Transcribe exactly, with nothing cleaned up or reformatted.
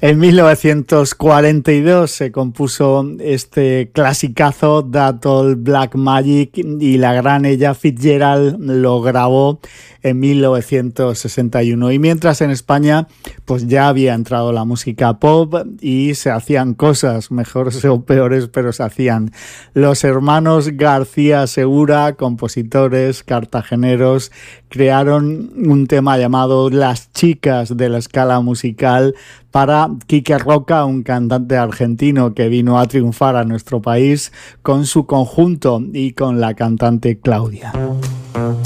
En mil novecientos cuarenta y dos se compuso este clasicazo That Old Black Magic y la gran Ella Fitzgerald lo grabó en mil novecientos sesenta y uno. Y mientras en España pues ya había entrado la música pop y se hacían cosas, mejores o peores, pero se hacían. Los hermanos García Segura, compositores cartageneros, crearon un tema llamado Las chicas de la escala musical para Quique Roca, un cantante argentino que vino a triunfar a nuestro país con su conjunto y con la cantante Claudia.